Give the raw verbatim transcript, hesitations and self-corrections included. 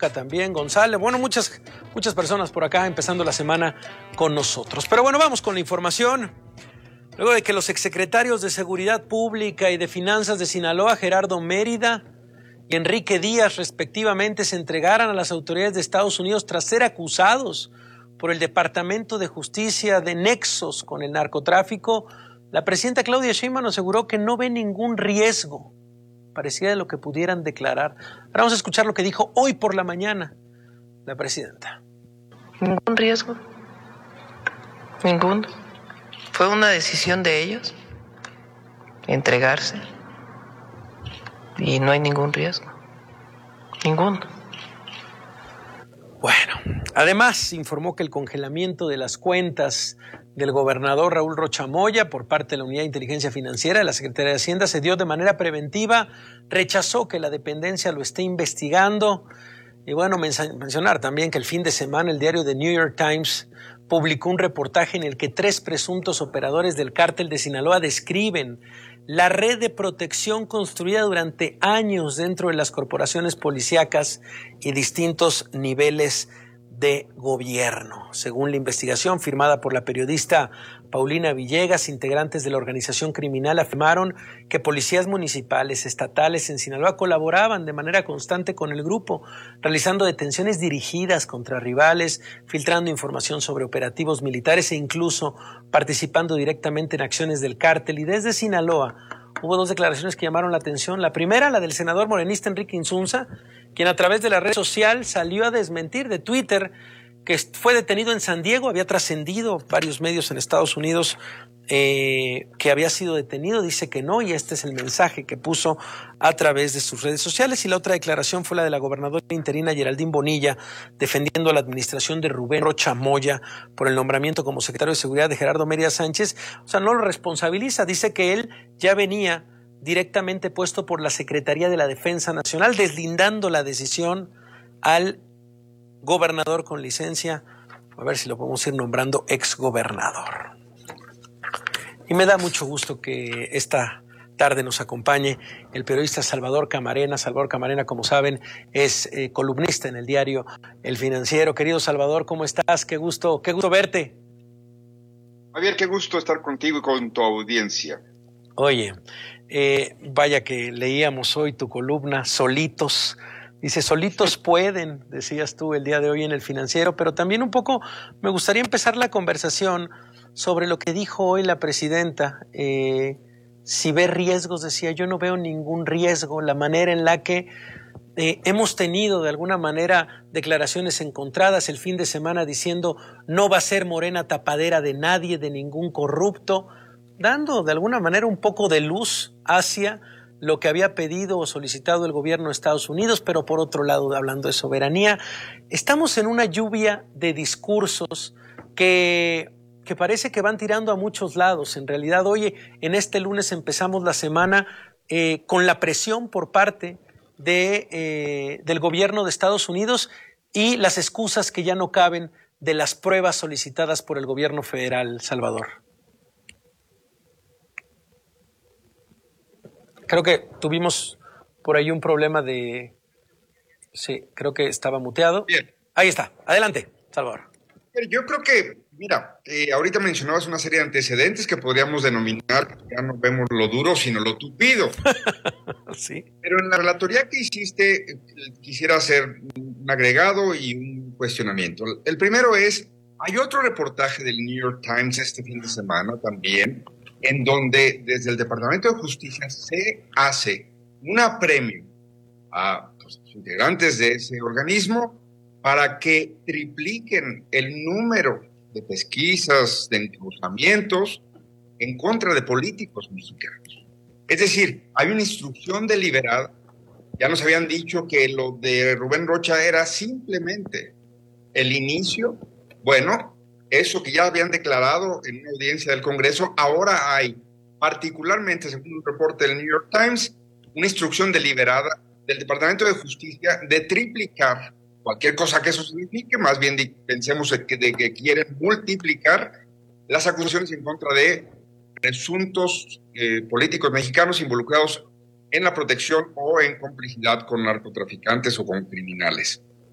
Bronca también, González, bueno, muchas, muchas personas por acá empezando la semana con nosotros. Pero bueno, vamos con la información. Luego de que los exsecretarios de Seguridad Pública y de Finanzas de Sinaloa, Gerardo Mérida y Enrique Díaz, respectivamente, se entregaran a las autoridades de Estados Unidos tras ser acusados por el Departamento de Justicia de nexos con el narcotráfico, la presidenta Claudia Sheinbaum aseguró que no ve ningún riesgo, parecía de lo que pudieran declarar. Ahora vamos a escuchar lo que dijo hoy por la mañana la presidenta. Ningún riesgo, ninguno. Fue una decisión de ellos entregarse y no hay ningún riesgo, ninguno. Bueno, además informó que el congelamiento de las cuentas del gobernador Raúl Rocha Moya por parte de la Unidad de Inteligencia Financiera de la Secretaría de Hacienda se dio de manera preventiva, rechazó que la dependencia lo esté investigando y bueno, mencionar también que el fin de semana el diario The New York Times publicó un reportaje en el que tres presuntos operadores del cártel de Sinaloa describen la red de protección construida durante años dentro de las corporaciones policíacas y distintos niveles de gobierno. Según la investigación firmada por la periodista Paulina Villegas, integrantes de la organización criminal afirmaron que policías municipales, estatales en Sinaloa colaboraban de manera constante con el grupo, realizando detenciones dirigidas contra rivales, filtrando información sobre operativos militares e incluso participando directamente en acciones del cártel. Y desde Sinaloa hubo dos declaraciones que llamaron la atención. La primera, la del senador morenista Enrique Insunza, quien a través de la red social salió a desmentir de Twitter que fue detenido en San Diego, había trascendido varios medios en Estados Unidos eh, que había sido detenido, dice que no, y este es el mensaje que puso a través de sus redes sociales. Y la otra declaración fue la de la gobernadora interina Geraldine Bonilla, defendiendo a la administración de Rubén Rocha Moya por el nombramiento como secretario de Seguridad de Gerardo Mérida Sánchez. O sea, no lo responsabiliza, dice que él ya venía directamente puesto por la Secretaría de la Defensa Nacional, deslindando la decisión al gobernador con licencia, a ver si lo podemos ir nombrando exgobernador. Y me da mucho gusto que esta tarde nos acompañe el periodista Salvador Camarena. Salvador Camarena, como saben, es eh, columnista en el diario El Financiero. Querido Salvador, ¿cómo estás? Qué gusto, qué gusto verte. Javier, qué gusto estar contigo y con tu audiencia. Oye, eh, vaya que leíamos hoy tu columna, Solitos. Dice, solitos pueden, decías tú el día de hoy en El Financiero, pero también un poco me gustaría empezar la conversación sobre lo que dijo hoy la presidenta. Eh, si ve riesgos, decía, yo no veo ningún riesgo. La manera en la que eh, hemos tenido de alguna manera declaraciones encontradas el fin de semana diciendo no va a ser Morena tapadera de nadie, de ningún corrupto, dando de alguna manera un poco de luz hacia lo que había pedido o solicitado el gobierno de Estados Unidos, pero por otro lado, hablando de soberanía, estamos en una lluvia de discursos que, que parece que van tirando a muchos lados. En realidad, hoy, en este lunes, empezamos la semana eh, con la presión por parte de, eh, del gobierno de Estados Unidos y las excusas que ya no caben de las pruebas solicitadas por el gobierno federal, Salvador. Creo que tuvimos por ahí un problema de... Sí, creo que estaba muteado. Bien. Ahí está. Adelante, Salvador. Yo creo que, mira, eh, ahorita mencionabas una serie de antecedentes que podríamos denominar, ya no vemos lo duro, sino lo tupido. Sí. Pero en la relatoría que hiciste, quisiera hacer un agregado y un cuestionamiento. El primero es, hay otro reportaje del New York Times este fin de semana también, en donde desde el Departamento de Justicia se hace un apremio a pues, los integrantes de ese organismo para que tripliquen el número de pesquisas, de encauzamientos en contra de políticos mexicanos. Es decir, hay una instrucción deliberada. Ya nos habían dicho que lo de Rubén Rocha era simplemente el inicio. Bueno, eso que ya habían declarado en una audiencia del Congreso, ahora hay, particularmente según un reporte del New York Times, una instrucción deliberada del Departamento de Justicia de triplicar cualquier cosa que eso signifique, más bien de, pensemos de que, de que quieren multiplicar las acusaciones en contra de presuntos eh, políticos mexicanos involucrados en la protección o en complicidad con narcotraficantes o con criminales.